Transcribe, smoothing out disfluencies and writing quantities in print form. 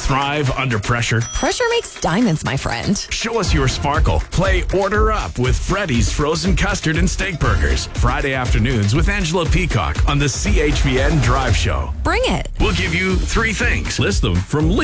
thrive under pressure? Pressure makes diamonds, my friend. Show us your sparkle. Play Order Up with Freddy's Frozen Custard and Steak Burgers. Friday afternoons with Angela Peacock on the CHVN Drive Show. Bring it. We'll give you 3 things. List them from